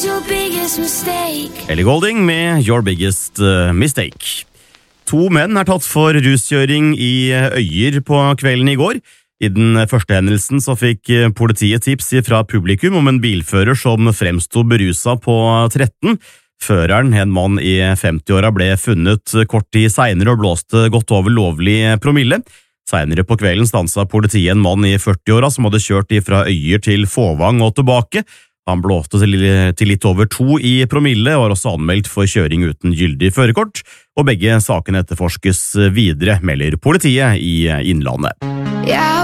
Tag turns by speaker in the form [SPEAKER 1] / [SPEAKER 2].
[SPEAKER 1] Ellie Goulding med Your Biggest Mistake. 2 menn er tatt for ruskjøring i Øyer på kvelden i går. I den første hendelsen så fikk politiet tips fra publikum om en bilfører som fremstod beruset på 13. Føreren, en mann i 50-åra, ble funnet kort tid senere og blåste godt over lovlig promille. Senere på kvelden stanset politiet en mann i 40-åra som hadde kjørt fra Øyer til Fåvang og tilbake. Han blåste til litt over 2 i promille og var også anmeldt for kjøring uten gyldig førerkort, og begge sakene etterforskes videre, melder politiet i Innlandet.